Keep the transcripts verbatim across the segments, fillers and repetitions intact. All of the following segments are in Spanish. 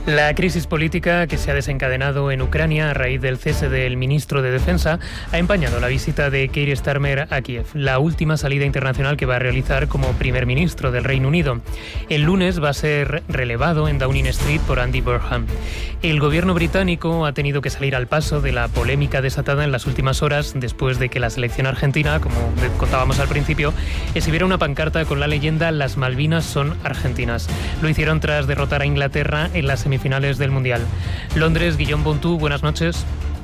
La crisis política que se ha desencadenado en Ucrania a raíz del cese del ministro de Defensa ha empañado la visita de Keir Starmer a Kiev, la última salida internacional que va a realizar como primer ministro del Reino Unido. El lunes va a ser relevado en Downing Street por Andy Burnham. El gobierno británico ha tenido que salir al paso de la polémica desatada en las últimas horas después de que la selección argentina, como contábamos al principio, exhibiera una pancarta con la leyenda "Las Malvinas son argentinas". Lo hicieron tras derrotar a Inglaterra en las semifinales finales del Mundial. Londres, Guillaume Bontou, buenas noches.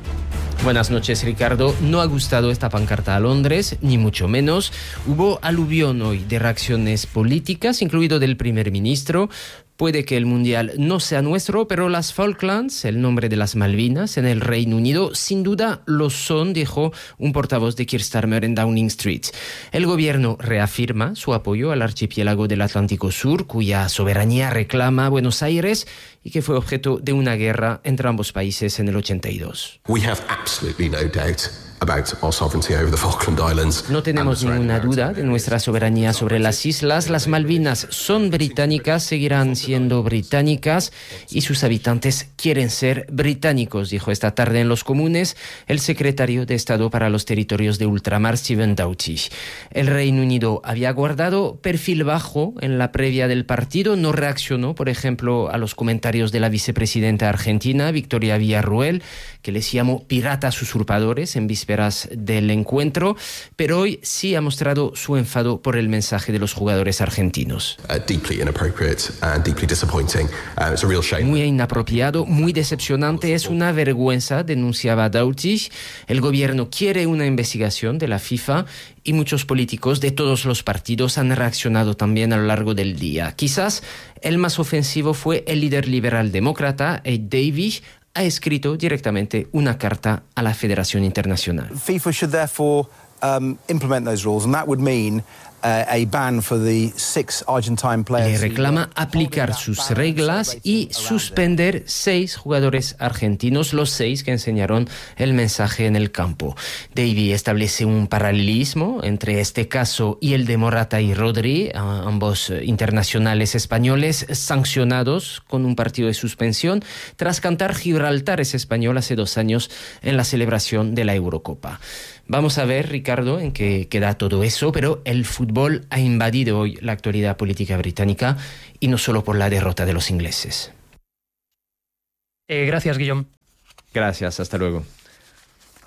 Buenas noches, Ricardo. No ha gustado esta pancarta a Londres, ni mucho menos. Hubo aluvión hoy de reacciones políticas, incluido del primer ministro. Puede que el Mundial no sea nuestro, pero las Falklands, el nombre de las Malvinas en el Reino Unido, sin duda lo son, dijo un portavoz de Keir Starmer en Downing Street. El gobierno reafirma su apoyo al archipiélago del Atlántico Sur, cuya soberanía reclama Buenos Aires y que fue objeto de una guerra entre ambos países en el ochenta y dos. We have absolutely no doubt about our sovereignty over the Falkland Islands. No tenemos ninguna duda de nuestra soberanía sobre las islas. Las Malvinas son británicas, seguirán siendo británicas y sus habitantes quieren ser británicos, dijo esta tarde en los Comunes el secretario de Estado para los Territorios de Ultramar, Stephen Doughty. El Reino Unido había guardado perfil bajo en la previa del partido, no reaccionó, por ejemplo, a los comentarios de la vicepresidenta argentina, Victoria Villarruel, que les llamó piratas usurpadores en vísperas del encuentro, pero hoy sí ha mostrado su enfado por el mensaje de los jugadores argentinos. Uh, deeply inappropriate and deeply disappointing. Uh, it's a real shame. Muy inapropiado, muy decepcionante, es una vergüenza, denunciaba Doughty. El gobierno quiere una investigación de la FIFA y muchos políticos de todos los partidos han reaccionado también a lo largo del día. Quizás el más ofensivo fue el líder liberal demócrata, Ed Davey. Ha escrito directamente una carta a la Federación Internacional. FIFA should therefore um, implement those rules, and that would mean Uh, a ban for the six Argentine players. Le reclama aplicar sus reglas y suspender seis jugadores argentinos, los seis que enseñaron el mensaje en el campo. Davey establece un paralelismo entre este caso y el de Morata y Rodri, ambos internacionales españoles sancionados con un partido de suspensión tras cantar Gibraltar es español hace dos años en la celebración de la Eurocopa. Vamos a ver, Ricardo, en qué queda todo eso, pero el fútbol ha invadido hoy la actualidad política británica y no solo por la derrota de los ingleses. Eh, gracias, Guillaume. Gracias, hasta luego.